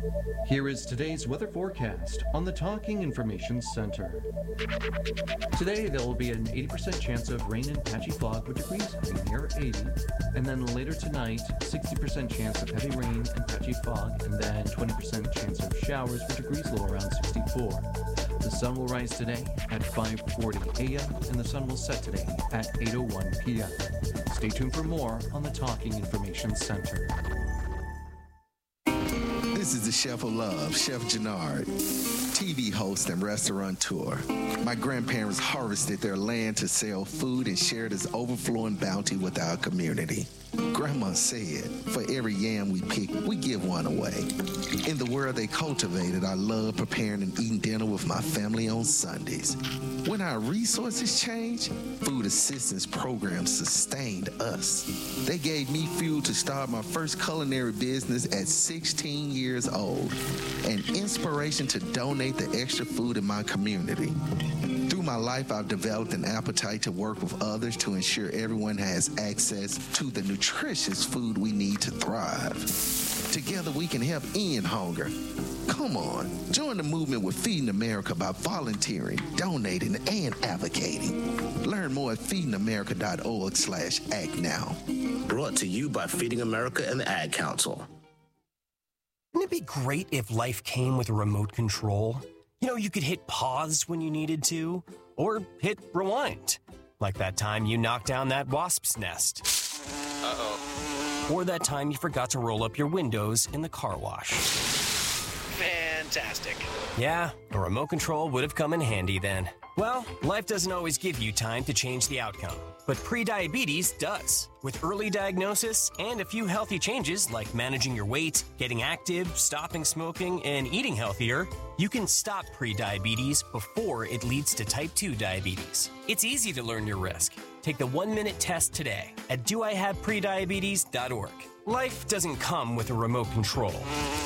Here is today's weather forecast on the Talking Information Center. Today there will be an 80% chance of rain and patchy fog with degrees near 80. And then later tonight, 60% chance of heavy rain and patchy fog, and then 20% chance of showers with degrees low around 64. The sun will rise today at 5:40 a.m. and the sun will set today at 8:01 p.m. Stay tuned for more on the Talking Information Center. This is the Chef of Love, Chef Jannard, TV host and restaurateur. My grandparents harvested their land to sell food and share this overflowing bounty with our community. Grandma said, for every yam we pick, we give one away. In the world they cultivated, I love preparing and eating dinner with my family on Sundays. When our resources changed, food assistance programs sustained us. They gave me fuel to start my first culinary business at 16 years old, and inspiration to donate the extra food in my community. Through my life, I've developed an appetite to work with others to ensure everyone has access to the nutritious food we need to thrive. Together, we can help end hunger. Come on, join the movement with Feeding America by volunteering, donating, and advocating. Learn more at feedingamerica.org/act now. Brought to you by Feeding America and the Ad Council. Wouldn't it be great if life came with a remote control? You know, you could hit pause when you needed to, or hit rewind. Like that time you knocked down that wasp's nest. Uh-oh. Or that time you forgot to roll up your windows in the car wash. Fantastic. Yeah, a remote control would have come in handy then. Well, life doesn't always give you time to change the outcome, but prediabetes does. With early diagnosis and a few healthy changes like managing your weight, getting active, stopping smoking, and eating healthier, you can stop prediabetes before it leads to type 2 diabetes. It's easy to learn your risk. Take the 1-minute test today at doihaveprediabetes.org. Life doesn't come with a remote control.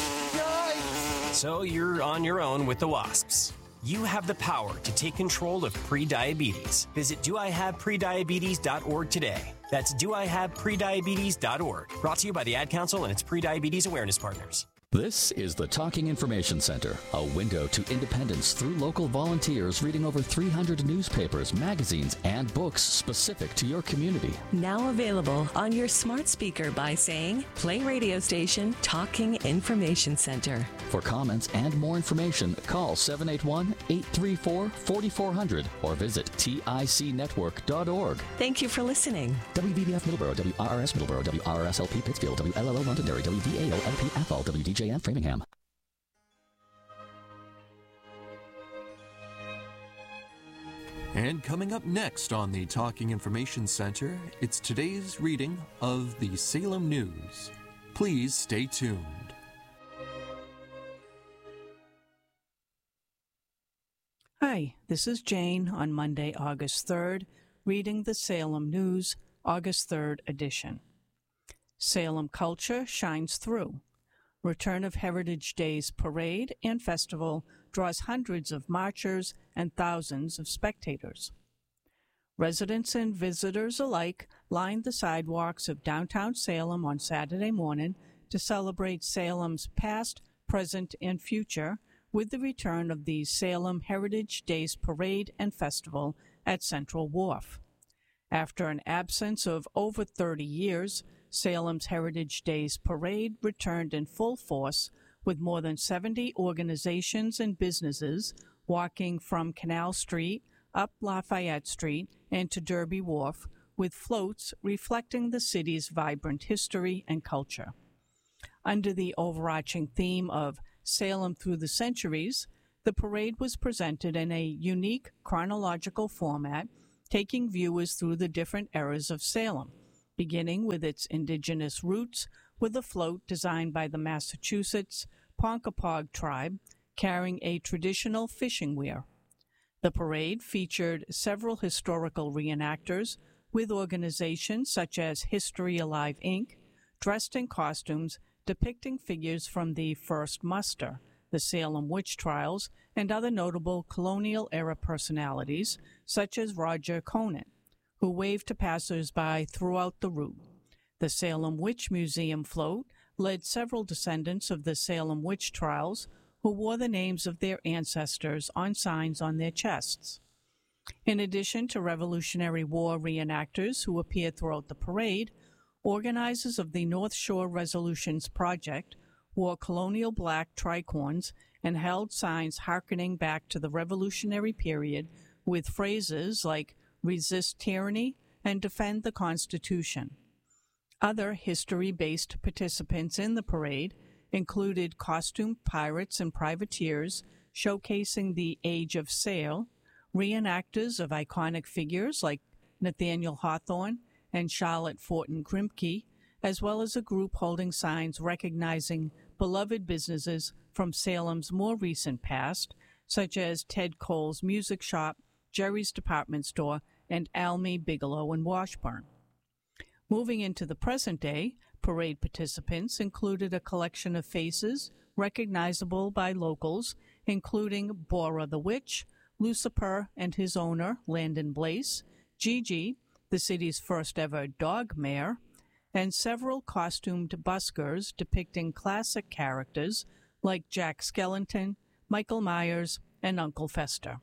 So you're on your own with the wasps. You have the power to take control of prediabetes. Visit doihaveprediabetes.org today. That's doihaveprediabetes.org. Brought to you by the Ad Council and its Prediabetes Awareness Partners. This is the Talking Information Center, a window to independence through local volunteers reading over 300 newspapers, magazines, and books specific to your community. Now available on your smart speaker by saying, play radio station Talking Information Center. For comments and more information, call 781-834-4400 or visit ticnetwork.org. Thank you for listening. WBBF Middleborough, WRRS Middleborough, WRSLP Pittsfield, WLLO Londonderry, WDAO LP Athol, WDJN Framingham. And coming up next on the Talking Information Center, it's today's reading of the Salem News. Please stay tuned. Hi, this is Jane on Monday, August 3rd, reading the Salem News, August 3rd edition. Salem culture shines through. Return of Heritage Days parade and festival draws hundreds of marchers and thousands of spectators. Residents and visitors alike lined the sidewalks of downtown Salem on Saturday morning to celebrate Salem's past, present, and future with the return of the Salem Heritage Days Parade and Festival at Central Wharf. After an absence of over 30 years, Salem's Heritage Days Parade returned in full force with more than 70 organizations and businesses walking from Canal Street up Lafayette Street and to Derby Wharf with floats reflecting the city's vibrant history and culture. Under the overarching theme of Salem Through the Centuries, the parade was presented in a unique chronological format, taking viewers through the different eras of Salem, beginning with its indigenous roots with a float designed by the Massachusetts Ponkapog tribe carrying a traditional fishing weir. The parade featured several historical reenactors with organizations such as History Alive, Inc., dressed in costumes depicting figures from the First Muster, the Salem witch trials, and other notable colonial-era personalities such as Roger Conant, who waved to passers-by throughout the route. The Salem Witch Museum float led several descendants of the Salem witch trials who wore the names of their ancestors on signs on their chests. In addition to Revolutionary War reenactors who appeared throughout the parade, organizers of the North Shore Resolutions Project wore colonial black tricorns and held signs hearkening back to the Revolutionary period with phrases like "resist tyranny" and "defend the Constitution." Other history-based participants in the parade included costumed pirates and privateers showcasing the Age of Sail, reenactors of iconic figures like Nathaniel Hawthorne and Charlotte Fortin Grimke, as well as a group holding signs recognizing beloved businesses from Salem's more recent past, such as Ted Cole's Music Shop, Jerry's Department Store, and Almy, Bigelow, and Washburn. Moving into the present day, parade participants included a collection of faces recognizable by locals, including Bora the Witch, Lucifer and his owner, Landon Blaze, Gigi, the city's first ever dog mayor, and several costumed buskers depicting classic characters like Jack Skellington, Michael Myers, and Uncle Fester.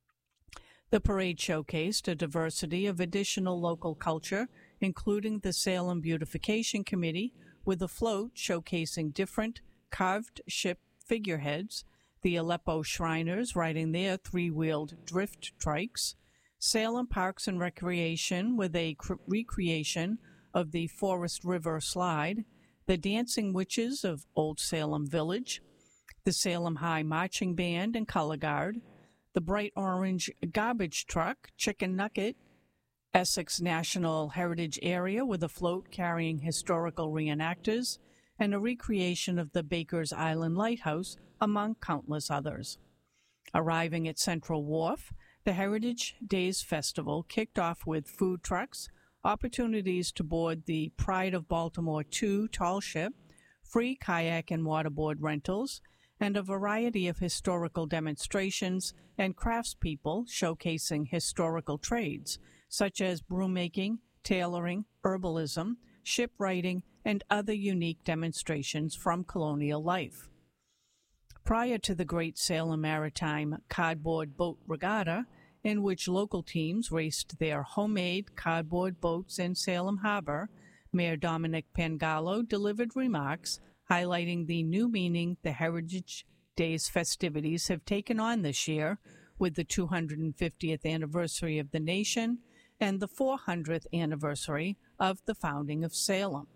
The parade showcased a diversity of additional local culture, including the Salem Beautification Committee, with a float showcasing different carved ship figureheads, the Aleppo Shriners riding their three-wheeled drift trikes, Salem Parks and Recreation with a recreation of the Forest River Slide, the Dancing Witches of Old Salem Village, the Salem High Marching Band and Color Guard, the Bright Orange Garbage Truck, Chicken Nugget, Essex National Heritage Area with a float carrying historical reenactors, and a recreation of the Baker's Island Lighthouse, among countless others. Arriving at Central Wharf, the Heritage Days Festival kicked off with food trucks, opportunities to board the Pride of Baltimore II tall ship, free kayak and waterboard rentals, and a variety of historical demonstrations and craftspeople showcasing historical trades, such as broommaking, tailoring, herbalism, shipwrighting, and other unique demonstrations from colonial life. Prior to the Great Salem Maritime Cardboard Boat Regatta, in which local teams raced their homemade cardboard boats in Salem Harbor, Mayor Dominic Pangallo delivered remarks highlighting the new meaning the Heritage Days festivities have taken on this year, with the 250th anniversary of the nation and the 400th anniversary of the founding of Salem.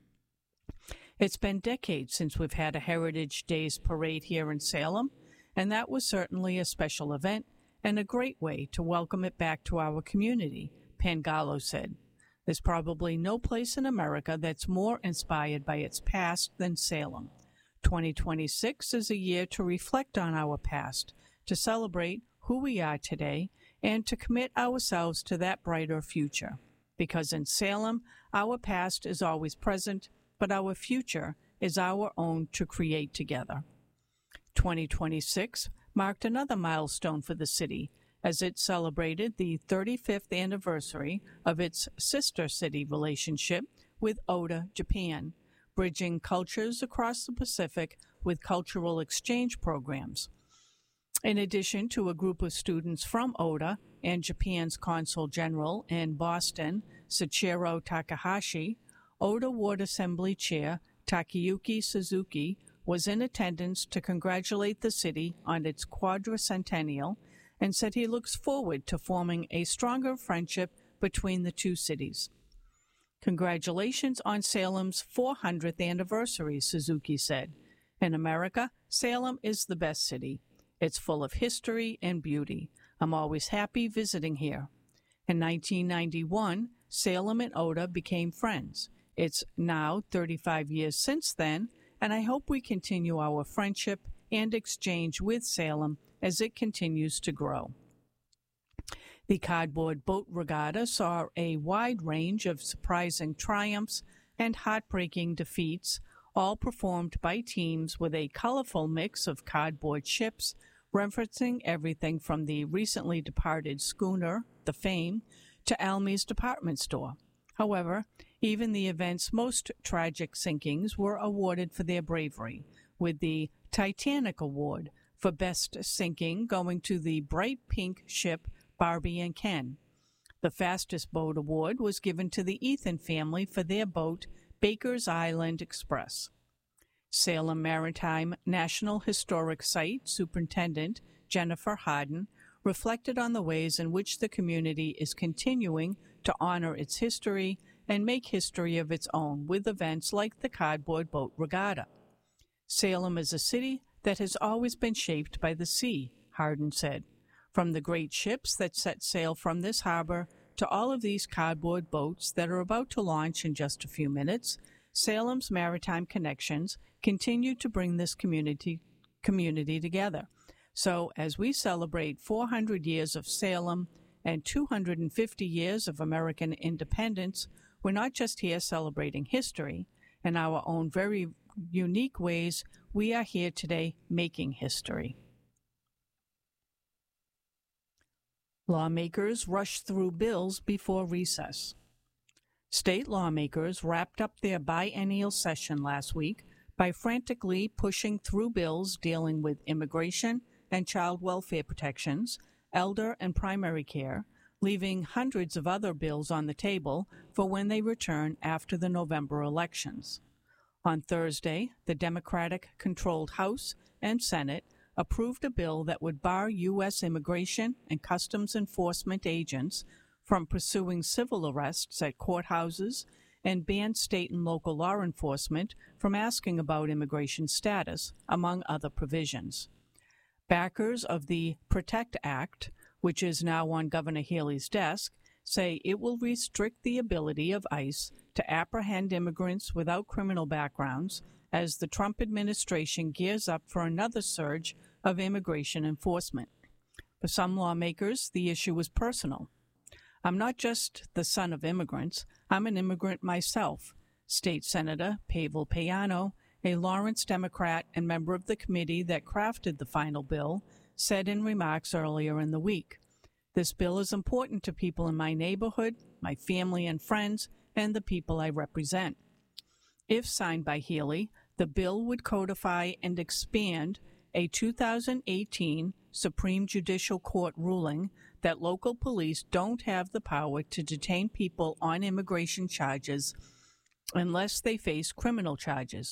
It's been decades since we've had a Heritage Days parade here in Salem, and that was certainly a special event and a great way to welcome it back to our community, Pangallo said. There's probably no place in America that's more inspired by its past than Salem. 2026 is a year to reflect on our past, to celebrate who we are today, and to commit ourselves to that brighter future. Because in Salem, our past is always present, but our future is our own to create together. 2026 marked another milestone for the city as it celebrated the 35th anniversary of its sister city relationship with Oda, Japan, bridging cultures across the Pacific with cultural exchange programs. In addition to a group of students from Oda and Japan's Consul General in Boston, Sachiro Takahashi, Oda Ward Assembly Chair Takayuki Suzuki was in attendance to congratulate the city on its quadricentennial and said he looks forward to forming a stronger friendship between the two cities. Congratulations on Salem's 400th anniversary, Suzuki said. In America, Salem is the best city. It's full of history and beauty. I'm always happy visiting here. In 1991, Salem and Oda became friends. It's now 35 years since then, and I hope we continue our friendship and exchange with Salem as it continues to grow. The Cardboard Boat Regatta saw a wide range of surprising triumphs and heartbreaking defeats, all performed by teams with a colorful mix of cardboard ships, referencing everything from the recently departed schooner, the Fame, to Almy's department store. However, Even the event's most tragic sinkings were awarded for their bravery, with the Titanic Award for Best Sinking going to the bright pink ship Barbie and Ken. The Fastest Boat Award was given to the Ethan family for their boat, Baker's Island Express. Salem Maritime National Historic Site Superintendent Jennifer Harden reflected on the ways in which the community is continuing to honor its history and make history of its own with events like the Cardboard Boat Regatta. Salem is a city that has always been shaped by the sea, Harden said. From the great ships that set sail from this harbor to all of these cardboard boats that are about to launch in just a few minutes, Salem's maritime connections continue to bring this community together. So as we celebrate 400 years of Salem and 250 years of American independence, we're not just here celebrating history. In our own very unique ways, we are here today making history. Lawmakers rush through bills before recess. State lawmakers wrapped up their biennial session last week by frantically pushing through bills dealing with immigration and child welfare protections, elder and primary care, leaving hundreds of other bills on the table for when they return after the November elections. On Thursday, the Democratic-controlled House and Senate approved a bill that would bar U.S. immigration and customs enforcement agents from pursuing civil arrests at courthouses and ban state and local law enforcement from asking about immigration status, among other provisions. Backers of the PROTECT Act, which is now on Governor Healey's desk, say it will restrict the ability of ICE to apprehend immigrants without criminal backgrounds as the Trump administration gears up for another surge of immigration enforcement. For some lawmakers, the issue is personal. I'm not just the son of immigrants, I'm an immigrant myself, State Senator Pavel Payano, a Lawrence Democrat and member of the committee that crafted the final bill, said in remarks earlier in the week. This bill is important to people in my neighborhood, my family and friends, and the people I represent. If signed by Healey, the bill would codify and expand a 2018 Supreme Judicial Court ruling that local police don't have the power to detain people on immigration charges unless they face criminal charges.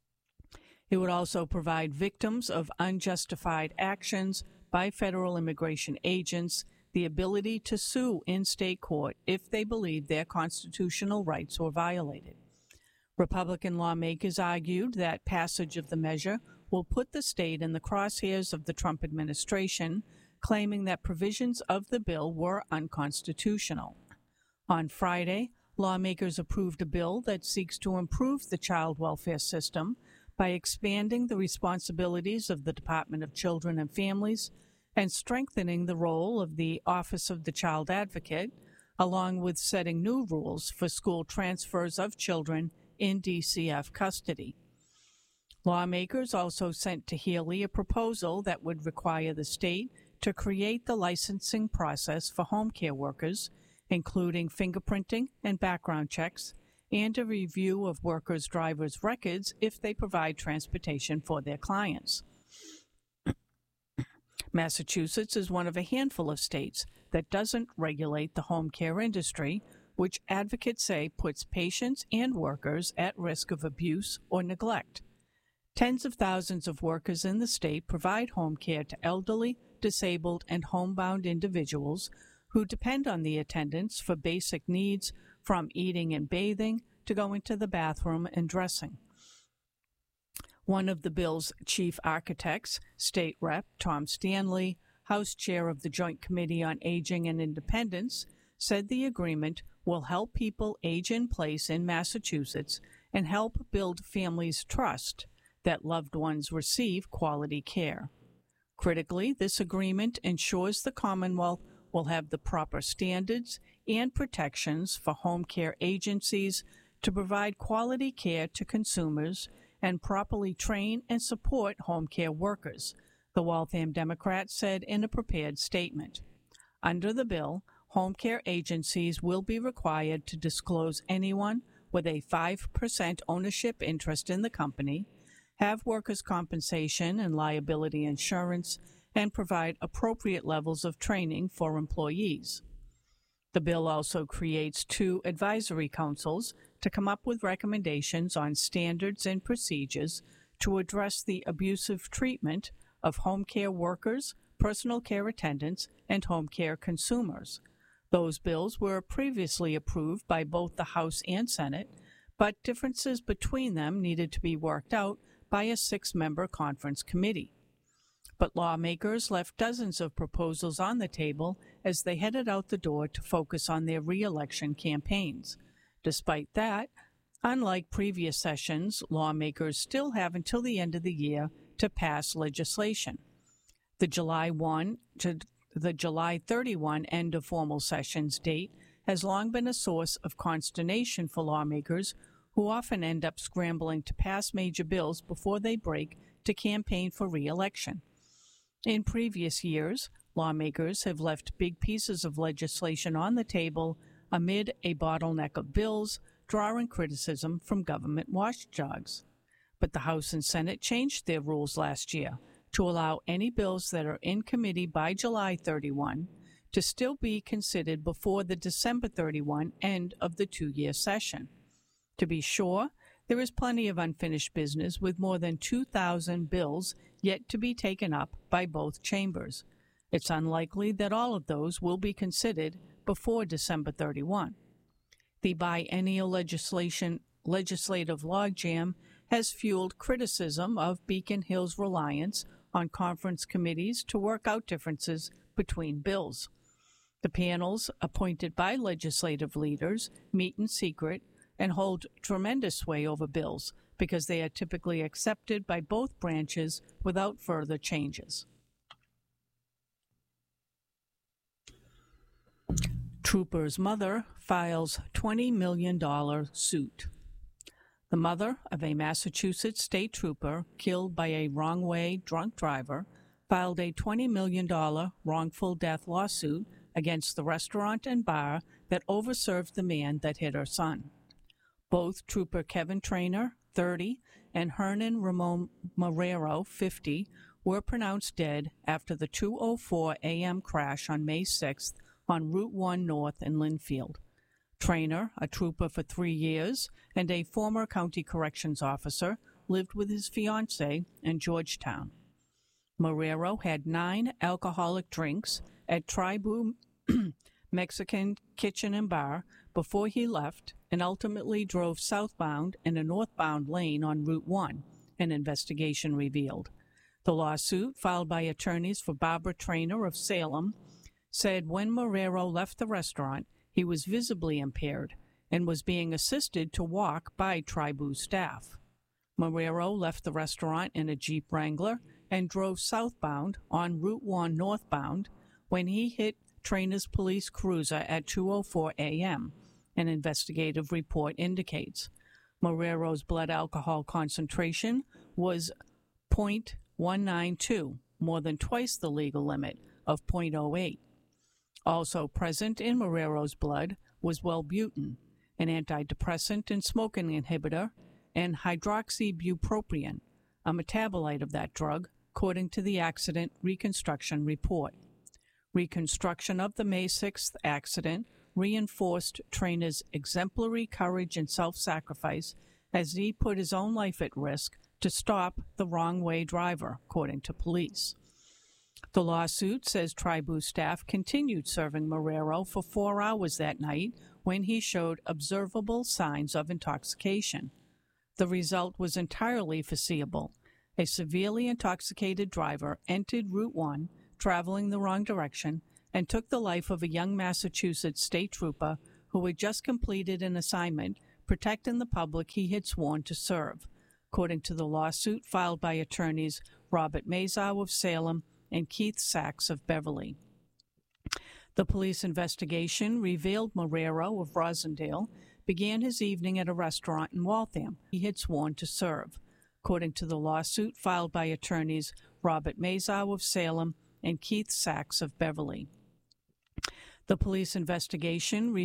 It would also provide victims of unjustified actions by federal immigration agents the ability to sue in state court if they believe their constitutional rights were violated. Republican lawmakers argued that passage of the measure will put the state in the crosshairs of the Trump administration, claiming that provisions of the bill were unconstitutional. On Friday, lawmakers approved a bill that seeks to improve the child welfare system by expanding the responsibilities of the Department of Children and Families and strengthening the role of the Office of the Child Advocate, along with setting new rules for school transfers of children in DCF custody. Lawmakers also sent to Healey a proposal that would require the state to create the licensing process for home care workers, including fingerprinting and background checks, and a review of workers' drivers' records if they provide transportation for their clients. Massachusetts is one of a handful of states that doesn't regulate the home care industry, which advocates say puts patients and workers at risk of abuse or neglect. Tens of thousands of workers in the state provide home care to elderly, disabled, and homebound individuals who depend on the attendants for basic needs from eating and bathing to going to the bathroom and dressing. One of the bill's chief architects, State Rep. Tom Stanley, House Chair of the Joint Committee on Aging and Independence, said the agreement will help people age in place in Massachusetts and help build families' trust that loved ones receive quality care. Critically, this agreement ensures the Commonwealth will have the proper standards and protections for home care agencies to provide quality care to consumers and properly train and support home care workers, the Waltham Democrat said in a prepared statement. Under the bill, home care agencies will be required to disclose anyone with a 5% ownership interest in the company, have workers' compensation and liability insurance, and provide appropriate levels of training for employees. The bill also creates 2 advisory councils to come up with recommendations on standards and procedures to address the abusive treatment of home care workers, personal care attendants, and home care consumers. Those bills were previously approved by both the House and Senate, but differences between them needed to be worked out by a 6-member conference committee. But lawmakers left dozens of proposals on the table as they headed out the door to focus on their re-election campaigns. Despite that, unlike previous sessions, lawmakers still have until the end of the year to pass legislation. The July 31 end of formal sessions date has long been a source of consternation for lawmakers who often end up scrambling to pass major bills before they break to campaign for re-election. In previous years, lawmakers have left big pieces of legislation on the table amid a bottleneck of bills, drawing criticism from government watchdogs. But the House and Senate changed their rules last year to allow any bills that are in committee by July 31 to still be considered before the December 31 end of the 2-year session. To be sure, there is plenty of unfinished business with more than 2,000 bills yet to be taken up by both chambers. It's unlikely that all of those will be considered before December 31. The biennial legislative logjam has fueled criticism of Beacon Hill's reliance on conference committees to work out differences between bills. The panels, appointed by legislative leaders, meet in secret and hold tremendous sway over bills because they are typically accepted by both branches without further changes. Trooper's mother files $20 million suit. The mother of a Massachusetts state trooper killed by a wrong-way drunk driver filed a $20 million wrongful death lawsuit against the restaurant and bar that overserved the man that hit her son. Both Trooper Kevin Traynor, 30, and Hernan Ramon Marrero, 50, were pronounced dead after the 2:04 a.m. crash on May 6th on Route 1 North in Linfield. Traynor, a trooper for 3 years and a former county corrections officer, lived with his fiancée in Georgetown. Marrero had 9 alcoholic drinks at Tribu Mexican Kitchen and Bar before he left and ultimately drove southbound in a northbound lane on Route 1, an investigation revealed. The lawsuit, filed by attorneys for Barbara Traynor of Salem, said when Marrero left the restaurant, he was visibly impaired and was being assisted to walk by Tribu staff. Marrero left the restaurant in a Jeep Wrangler and drove southbound on Route 1 northbound when he hit Traynor's police cruiser at 2:04 a.m., an investigative report indicates. Marrero's blood alcohol concentration was 0.192, more than twice the legal limit of 0.08. Also present in Marrero's blood was Wellbutrin, an antidepressant and smoking inhibitor, and hydroxybupropion, a metabolite of that drug, according to the accident reconstruction report. Reconstruction of the May 6th accident reinforced Traynor's exemplary courage and self-sacrifice as he put his own life at risk to stop the wrong-way driver, according to police. The lawsuit says Tribu staff continued serving Marrero for 4 hours that night when he showed observable signs of intoxication. The result was entirely foreseeable. A severely intoxicated driver entered Route 1, traveling the wrong direction, and took the life of a young Massachusetts state trooper who had just completed an assignment protecting the public he had sworn to serve, according to the lawsuit filed by attorneys Robert Mazow of Salem and Keith Sachs of Beverly. The police investigation revealed Marrero of Rosendale began his evening at a restaurant in Waltham he had sworn to serve, according to the lawsuit filed by attorneys Robert Mazow of Salem and Keith Sachs of Beverly. The police investigation